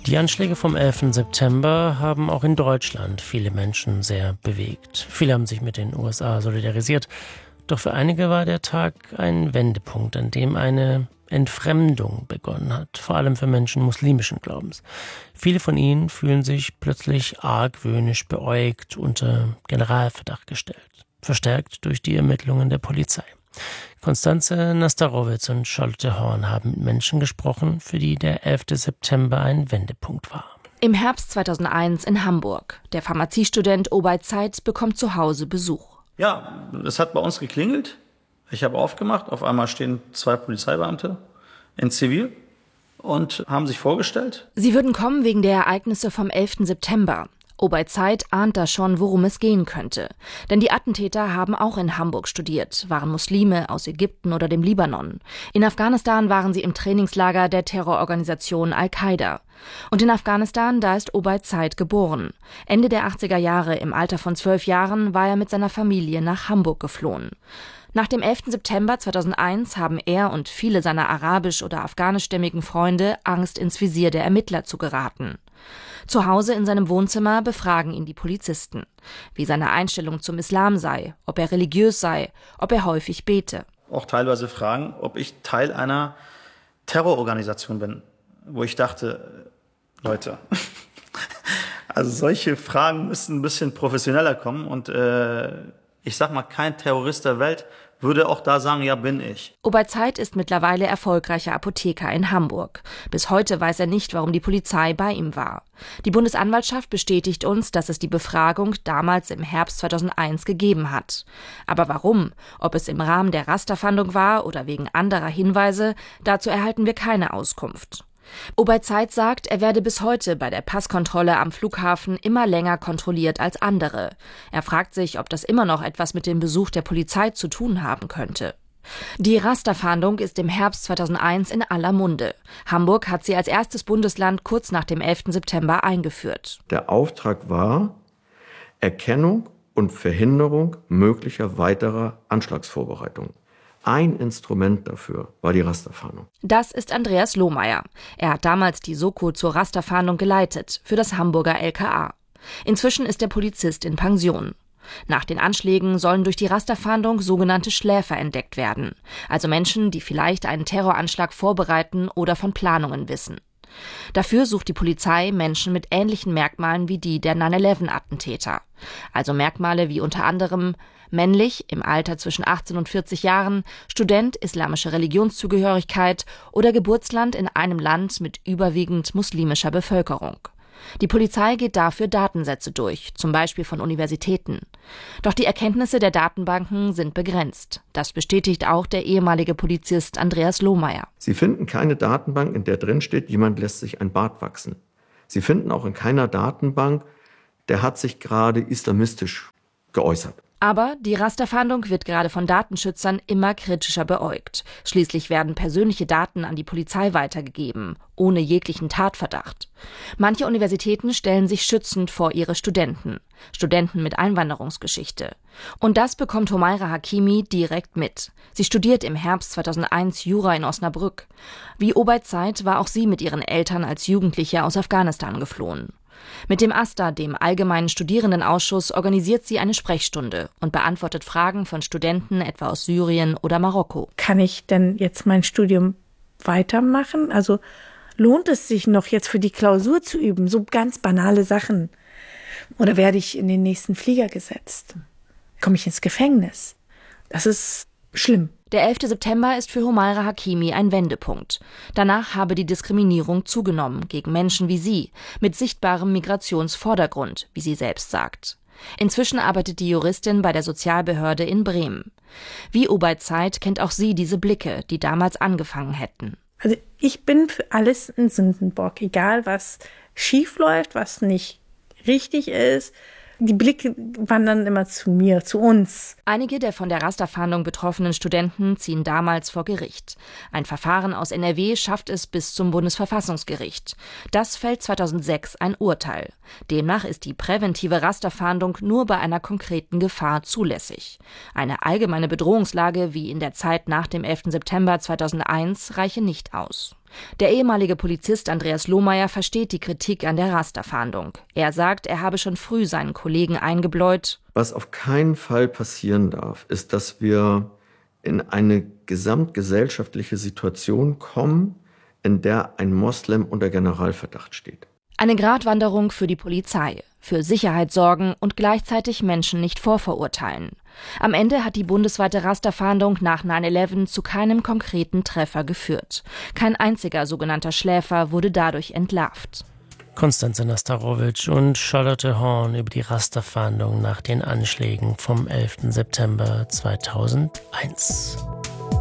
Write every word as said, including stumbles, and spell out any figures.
Die Anschläge vom elften September haben auch in Deutschland viele Menschen sehr bewegt. Viele haben sich mit den U S A solidarisiert. Doch für einige war der Tag ein Wendepunkt, an dem eine Entfremdung begonnen hat, vor allem für Menschen muslimischen Glaubens. Viele von ihnen fühlen sich plötzlich argwöhnisch beäugt, unter Generalverdacht gestellt, verstärkt durch die Ermittlungen der Polizei. Konstanze Nastarowitz und Charlotte Horn haben mit Menschen gesprochen, für die der elfte September ein Wendepunkt war. Im Herbst zweitausendeins in Hamburg. Der Pharmaziestudent Obaid Said bekommt zu Hause Besuch. Ja, es hat bei uns geklingelt. Ich habe aufgemacht. Auf einmal stehen zwei Polizeibeamte in Zivil und haben sich vorgestellt. Sie würden kommen wegen der Ereignisse vom elften September. Obaid Said ahnt da schon, worum es gehen könnte. Denn die Attentäter haben auch in Hamburg studiert, waren Muslime aus Ägypten oder dem Libanon. In Afghanistan waren sie im Trainingslager der Terrororganisation Al-Qaida. Und in Afghanistan, da ist Obaid Said geboren. Ende der achtziger Jahre, im Alter von zwölf Jahren, war er mit seiner Familie nach Hamburg geflohen. Nach dem elften September zweitausendeins haben er und viele seiner arabisch- oder afghanischstämmigen Freunde Angst, ins Visier der Ermittler zu geraten. Zu Hause in seinem Wohnzimmer befragen ihn die Polizisten, wie seine Einstellung zum Islam sei, ob er religiös sei, ob er häufig bete. Auch teilweise fragen, ob ich Teil einer Terrororganisation bin, wo ich dachte, Leute, also solche Fragen müssen ein bisschen professioneller kommen und äh, ich sag mal, kein Terrorist der Welt würde auch da sagen, ja, bin ich. Obaid Said ist mittlerweile erfolgreicher Apotheker in Hamburg. Bis heute weiß er nicht, warum die Polizei bei ihm war. Die Bundesanwaltschaft bestätigt uns, dass es die Befragung damals im Herbst zweitausendeins gegeben hat. Aber warum? Ob es im Rahmen der Rasterfahndung war oder wegen anderer Hinweise, dazu erhalten wir keine Auskunft. Obaid Said sagt, er werde bis heute bei der Passkontrolle am Flughafen immer länger kontrolliert als andere. Er fragt sich, ob das immer noch etwas mit dem Besuch der Polizei zu tun haben könnte. Die Rasterfahndung ist im Herbst zweitausendeins in aller Munde. Hamburg hat sie als erstes Bundesland kurz nach dem elften September eingeführt. Der Auftrag war Erkennung und Verhinderung möglicher weiterer Anschlagsvorbereitungen. Ein Instrument dafür war die Rasterfahndung. Das ist Andreas Lohmeier. Er hat damals die Soko zur Rasterfahndung geleitet, für das Hamburger L K A. Inzwischen ist der Polizist in Pension. Nach den Anschlägen sollen durch die Rasterfahndung sogenannte Schläfer entdeckt werden. Also Menschen, die vielleicht einen Terroranschlag vorbereiten oder von Planungen wissen. Dafür sucht die Polizei Menschen mit ähnlichen Merkmalen wie die der neun elf Attentäter. Also Merkmale wie unter anderem männlich, im Alter zwischen achtzehn und vierzig Jahren, Student, islamische Religionszugehörigkeit oder Geburtsland in einem Land mit überwiegend muslimischer Bevölkerung. Die Polizei geht dafür Datensätze durch, zum Beispiel von Universitäten. Doch die Erkenntnisse der Datenbanken sind begrenzt. Das bestätigt auch der ehemalige Polizist Andreas Lohmeier. Sie finden keine Datenbank, in der drin steht, jemand lässt sich ein Bart wachsen. Sie finden auch in keiner Datenbank, der hat sich gerade islamistisch geäußert. Aber die Rasterfahndung wird gerade von Datenschützern immer kritischer beäugt. Schließlich werden persönliche Daten an die Polizei weitergegeben, ohne jeglichen Tatverdacht. Manche Universitäten stellen sich schützend vor ihre Studenten. Studenten mit Einwanderungsgeschichte. Und das bekommt Humaira Hakimi direkt mit. Sie studiert im Herbst zweitausendeins Jura in Osnabrück. Wie Obaid Said war auch sie mit ihren Eltern als Jugendliche aus Afghanistan geflohen. Mit dem AStA, dem Allgemeinen Studierendenausschuss, organisiert sie eine Sprechstunde und beantwortet Fragen von Studenten etwa aus Syrien oder Marokko. Kann ich denn jetzt mein Studium weitermachen? Also lohnt es sich noch jetzt für die Klausur zu üben? So ganz banale Sachen. Oder werde ich in den nächsten Flieger gesetzt? Komme ich ins Gefängnis? Das ist schlimm. Der elfte September ist für Humaira Hakimi ein Wendepunkt. Danach habe die Diskriminierung zugenommen gegen Menschen wie sie, mit sichtbarem Migrationsvordergrund, wie sie selbst sagt. Inzwischen arbeitet die Juristin bei der Sozialbehörde in Bremen. Wie Obaid Said kennt auch sie diese Blicke, die damals angefangen hätten. Also ich bin für alles ein Sündenbock, egal was schief läuft, was nicht richtig ist. Die Blicke wandern immer zu mir, zu uns. Einige der von der Rasterfahndung betroffenen Studenten ziehen damals vor Gericht. Ein Verfahren aus N R W schafft es bis zum Bundesverfassungsgericht. Das fällt zweitausendsechs ein Urteil. Demnach ist die präventive Rasterfahndung nur bei einer konkreten Gefahr zulässig. Eine allgemeine Bedrohungslage wie in der Zeit nach dem elften September zweitausendeins reiche nicht aus. Der ehemalige Polizist Andreas Lohmeier versteht die Kritik an der Rasterfahndung. Er sagt, er habe schon früh seinen Kollegen eingebläut: Was auf keinen Fall passieren darf, ist, dass wir in eine gesamtgesellschaftliche Situation kommen, in der ein Moslem unter Generalverdacht steht. Eine Gratwanderung für die Polizei, für Sicherheit sorgen und gleichzeitig Menschen nicht vorverurteilen. Am Ende hat die bundesweite Rasterfahndung nach neun elf zu keinem konkreten Treffer geführt. Kein einziger sogenannter Schläfer wurde dadurch entlarvt. Konstanze Nastarovic und Charlotte Horn über die Rasterfahndung nach den Anschlägen vom elften September zweitausendeins.